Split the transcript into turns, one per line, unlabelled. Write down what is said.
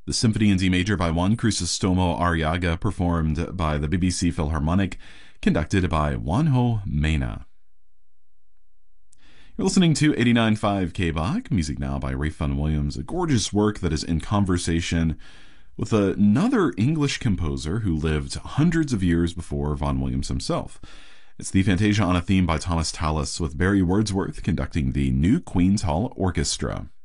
The Symphony in D major by Juan Crisostomo Arriaga, performed by the BBC Philharmonic, conducted by Juanjo Mena. You're listening to 89.5 KBach, music now by Ralph Vaughan Williams, a gorgeous work that is in conversation with another English composer who lived hundreds of years before Vaughan Williams himself. It's the Fantasia on a Theme by Thomas Tallis, with Barry Wordsworth conducting the New Queen's Hall Orchestra.